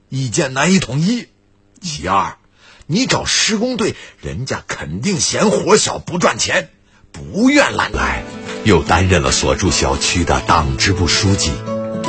意见难以统一。其二，你找施工队，人家肯定嫌活小不赚钱，不愿揽来。 又担任了所住小区的党支部书记。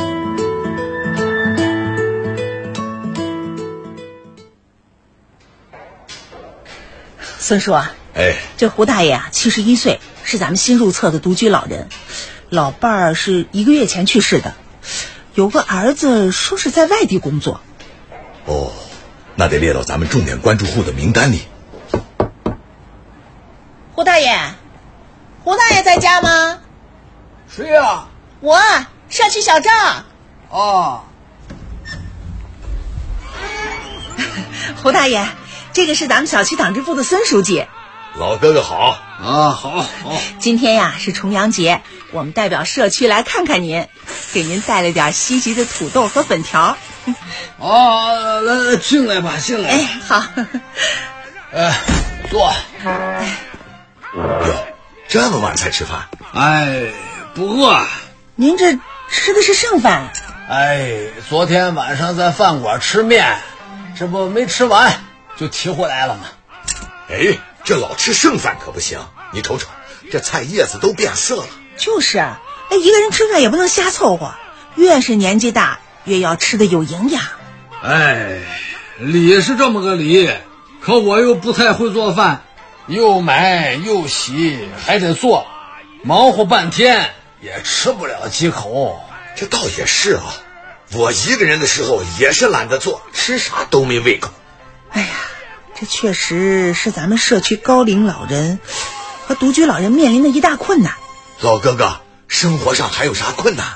孙叔啊，这胡大爷啊71岁，是咱们新入册的独居老人，老伴儿是1个月前去世的，有个儿子说是在外地工作。 哦，那得列到咱们重点关注户的名单里。 胡大爷在家吗？ 谁呀？ 我，社区小赵。 哦。 胡大爷，这个是咱们小区党支部的孙书记。 老哥哥好啊，好。 今天呀是重阳节，我们代表社区来看看您，给您带了点西集的土豆和粉条。 哦，来进来吧。 哎，好。 坐。 哟，这么晚才吃饭？ 不饿。 您这吃的是剩饭？ 昨天晚上在饭馆吃面，这不没吃完就提回来了吗？ 这老吃剩饭可不行，你瞅瞅，这菜叶子都变色了。 就是啊，一个人吃饭也不能瞎凑合，越是年纪大越要吃的有营养。 理是这么个理，可我又不太会做饭，又买又洗还得做，忙活半天也吃不了几口。 这倒也是啊，我一个人的时候也是懒得做，吃啥都没胃口。 这确实是咱们社区高龄老人和独居老人面临的一大困难。 老哥哥，生活上还有啥困难？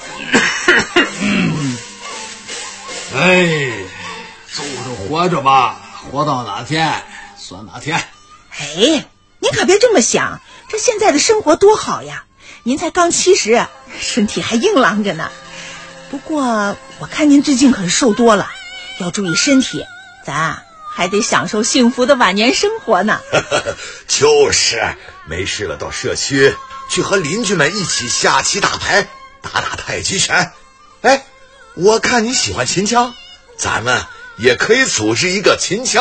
走着活着吧，活到哪天算哪天。 您可别这么想，这现在的生活多好呀！您才刚70，身体还硬朗着呢。不过我看您最近可是瘦多了，要注意身体，咱还得享受幸福的晚年生活呢。 就是，没事了到社区去和邻居们一起下棋打牌，打太极拳。我看你喜欢秦腔，咱们也可以组织一个秦腔